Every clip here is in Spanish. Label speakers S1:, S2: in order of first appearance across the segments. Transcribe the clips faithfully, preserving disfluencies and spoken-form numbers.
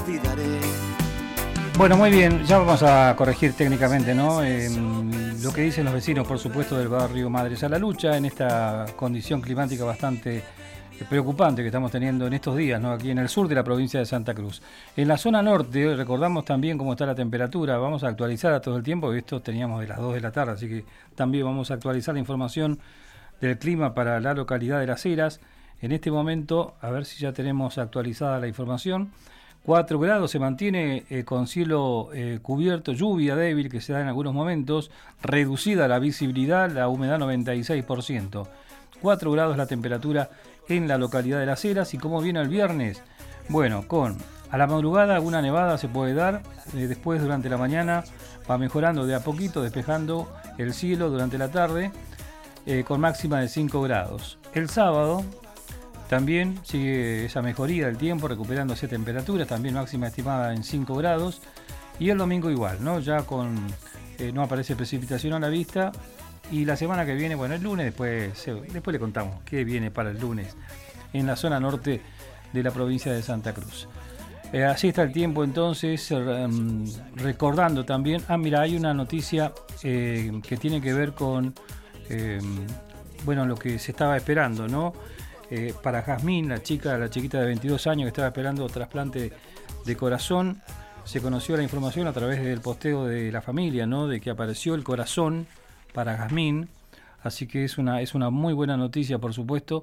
S1: olvidaré.
S2: Bueno, muy bien, ya vamos a corregir técnicamente, ¿no? Eh, lo que dicen los vecinos, por supuesto, del barrio Madres a la Lucha, en esta condición climática bastante preocupante que estamos teniendo en estos días, ¿no? Aquí en el sur de la provincia de Santa Cruz. En la zona norte, recordamos también cómo está la temperatura, vamos a actualizar a todo el tiempo, esto teníamos de las dos de la tarde, así que también vamos a actualizar la información del clima para la localidad de Las Heras. En este momento, a ver si ya tenemos actualizada la información. cuatro grados se mantiene eh, con cielo eh, cubierto, lluvia débil que se da en algunos momentos, reducida la visibilidad, la humedad noventa y seis por ciento. cuatro grados la temperatura en la localidad de Las Heras. ¿Y cómo viene el viernes? Bueno, con a la madrugada alguna nevada se puede dar, eh, después durante la mañana va mejorando de a poquito, despejando el cielo durante la tarde, eh, con máxima de cinco grados. El sábado también sigue esa mejoría del tiempo, recuperándose temperaturas, también máxima estimada en cinco grados. Y el domingo igual, ¿no? Ya con eh, no aparece precipitación a la vista. Y la semana que viene, bueno, el lunes, después, después le contamos qué viene para el lunes en la zona norte de la provincia de Santa Cruz. Eh, así está el tiempo entonces, eh, recordando también, ah, mira, hay una noticia eh, que tiene que ver con, eh, bueno, lo que se estaba esperando, ¿no? Eh, para Jazmín, la chica, la chiquita de veintidós años que estaba esperando trasplante de corazón, se conoció la información a través del posteo de la familia, ¿no? De que apareció el corazón para Jazmín, así que es una, es una muy buena noticia, por supuesto,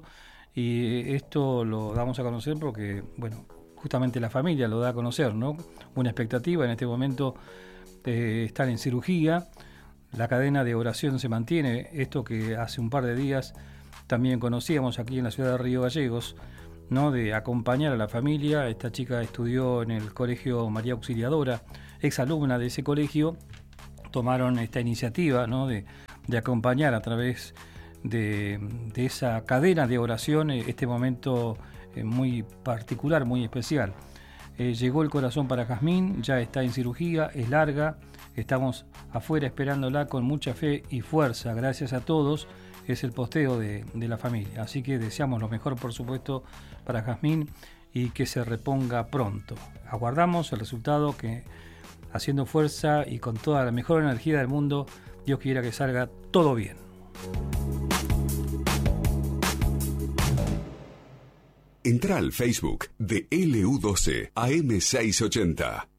S2: y esto lo damos a conocer porque, bueno, justamente la familia lo da a conocer, ¿no? Una expectativa, en este momento eh, están en cirugía, la cadena de oración se mantiene, esto que hace un par de días también conocíamos aquí en la ciudad de Río Gallegos, ¿no? De acompañar a la familia. Esta chica estudió en el colegio María Auxiliadora, exalumna de ese colegio, tomaron esta iniciativa, ¿no? de, de acompañar a través de, de esa cadena de oración este momento eh, muy particular, muy especial. Eh, llegó el corazón para Jazmín, ya está en cirugía, es larga, estamos afuera esperándola con mucha fe y fuerza, gracias a todos. Es el posteo de, de la familia, así que deseamos lo mejor, por supuesto, para Jazmín y que se reponga pronto. Aguardamos el resultado, que haciendo fuerza y con toda la mejor energía del mundo, Dios quiera que salga todo bien.
S3: Entra al Facebook de L U doce A M seiscientos ochenta.